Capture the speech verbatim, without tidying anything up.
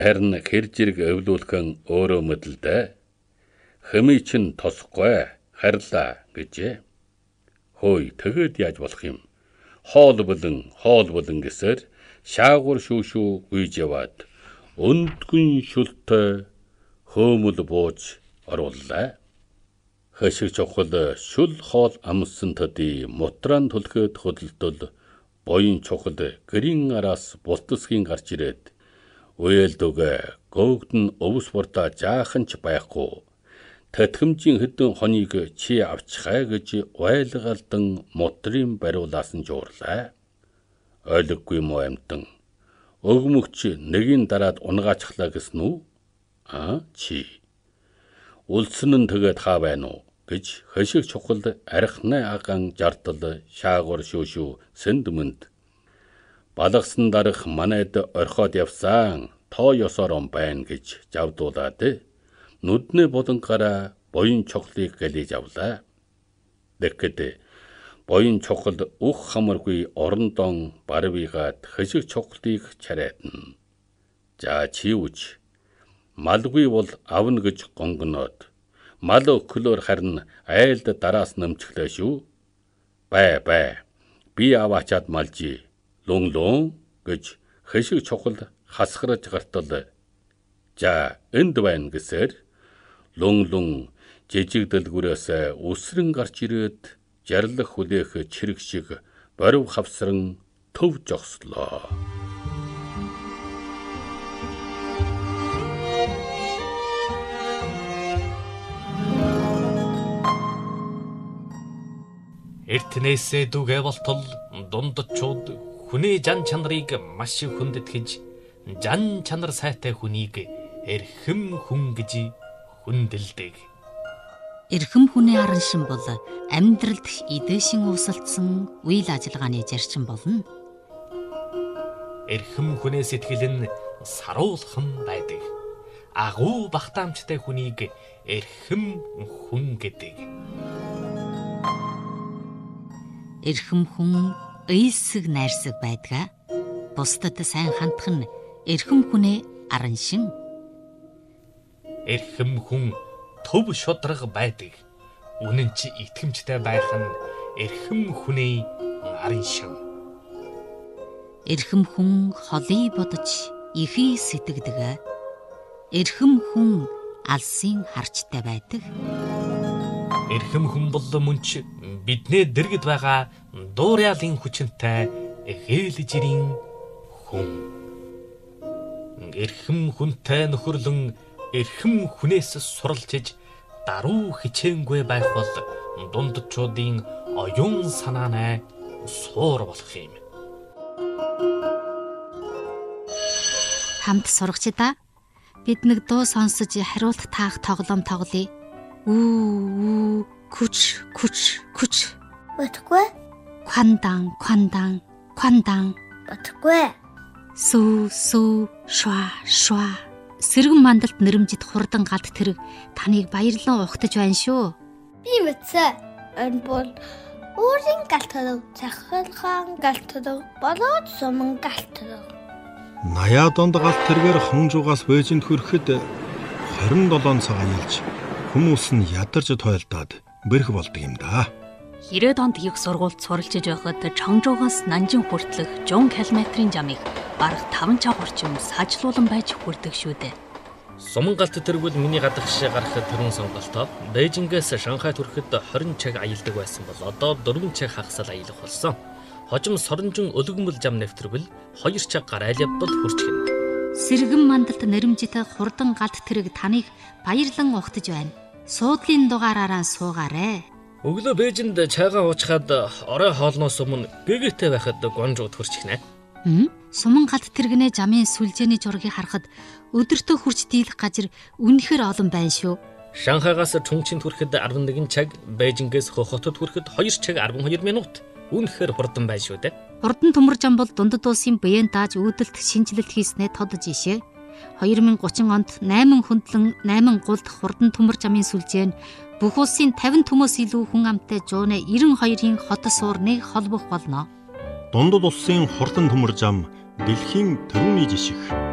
Харин хэр зэрэг өвлүүлхэн өөрөө мэдлээ. Хэмээ чин тосхгүй харьлаа гэжээ. Хөөе, тэгэд яаж болох юм? Хоол болон хоол болон гэсээр шаагур шүүшүү үйж яваад өндгөн шүлтэй хөөмөл бууж орууллаа. Хэшиг чухал шүл хоол амссан төдий мутран түлхээд хөдөлтөл боён чухал гэрийн араас бултсхийн гарч ирээд уялдугэ гоогд нь өвс буртаа жаахан ч байхгүй. Тэтгэмжийн хэдэн хоныг чи авчихаа гэж уайлгалдан мутрын бариулаас нь жуурлаа. Ойлггүй мо амтан. Өгмөгч нэгийн дараад унгаачлаа гэсэн үү? Аа чи. Улсын нь тэгээд хаа байна уу гэж хэшиг чухал архны аган жартал шаагур шүүшүү сэндмэнд. Балгасан дарах манайд орхоод явсан тоо ёсорон байна гэж завдуулаад нүднээ булангараа боён чухлыг гэлээж авлаа. Тэгэхэд боён чухал ух хамаргүй орондон барвигаад хэшиг чухлыг чарайдна. За чи үуч. Малгүй бол авна гэж гонгоноод мал өглөөр харин айлд дараас нэмчихлээ шүү. Бай бай. Би аваачаад малжи. Лун лун гэж хэшиг чухал хасгараж гартал. За энд байна гэсээр лун лун жижиг дэлгүүрээс үсрэн гарч ирээд жарлах хүлээх чирэг шиг борив хавсран төв жогслоо. Эртнээсээ дүгэ болтол дундчууд хүний жан чанарыг маш их хүндэтгэж жан чанар сайтай хүнийг эрхэм хүн гэж хүндэлдэг. Эрхэм хүний аран шин бол амьдралд эдээшин усалдсан үйл ажиллагааны зарчим болно. Эрхэм хүний сэтгэл нь саруулхан байдаг. Агуу багтаамжтай хүнийг эрхэм хүн гэдэг. Эрхэм хүн эйсэг найрсаг байдгаа. Бусдад сайн хандах нь эрхэм хүнээ аран шин. Эрхэм хүн төв шудраг байдаг. Үнэн чи итгэмжтэй байх нь эрхэм хүнээ аран шин. Эрхэм хүн холыг бодож ихий сэтгэдэг. Эрхэм хүн алсын харчтай байдаг. Эрхэм хүн бол мөнч биднээ дэргэд байгаа дуурайлын хүчинтэй эгэл жирийн хүн. Эрхэм хүнтэй нөхөрлөн эрхэм хүнээс суралцж даруй хичээнгүй байх бол дундчуудын оюун санаанаа суур болох юм. Хамт сурагчдаа бид нэг дуу сонсож хариулт таах тоглоом тоглоё. Үү, күч, күч, күч. Батгүй. Квандан, квандан, квандан. Батгүй. Сүү, сүү, шва, шва. Сэргэн мандалд нэрэмжит хурдан галт тэрэг таныг баярлан ухтаж байна шүү. Би мэдсэн. Энэ бол өөрийн галт тэрэг, цахилгаан галт тэрэг, болоод суман галт тэрэг. Наяа донд галт тэргээр хонжуугаас Бээжинд хүрэхэд хорин долоон цаг аялж хүмүүс нь ядарч тойлдоод бэрх болдог юм да. Хэрэг донд их сургуульд суралцж байхад Чонгжуугаас Нанжин хүртэлх жон километрийн жамыг бараг таван цаг орчим саачлуулан байж хүрдэг шүү дээ. Суман галт тэргүүл миний гадагш гарах төрөн сонголтоо Бээжингээс Шанхайд хүрэхэд хорин цаг аялдаг байсан бол одоо дөрвөн цаг хагасал аялах болсон. Хожим соронжин өлгөмөл жам нэвтрвэл хоёр цаг гарайл явбал хүрчихнэ. Сэргэн мандалд нэрэмжит хурдан галт тэрэг таныг баярлан ухтаж байна. Суудлын дугаараараа суугаарэ. Өглөө Бээжинд чайгаа уучхад орой хоолноос өмнө гэгээтэй байхад гонжууд хүрчихнэ. Хм? Суман галт тэрэгнээ жамын сүлжээний зургийг харахад өдөртөө хурц дийлэх газар үнэхээр олон байна шүү. Шанхайгаас Чунчинд хүрэхэд арван нэгэн цаг, Бээжингээс Хохотод хүрэхэд хоёр цаг арван хоёр минут. Үнэхээр хурдан байна шүү дээ. Хурдан төмөр жам бол дундад улсын биеэн дааж үүдэлт шинжилэлт хийснээ тодож ишээ. две тысячи тридцать онд восемь хөндлөн восемь гулд хурдан төмөр жамын сүлжээ нь бүх улсын пятьдесят төмөөс илүү хүн амтай жуунэ девяносто двогийн хот суурныг холбох болно. Дундад улсын хурдан төмөр зам дэлхийн төрөний жишг.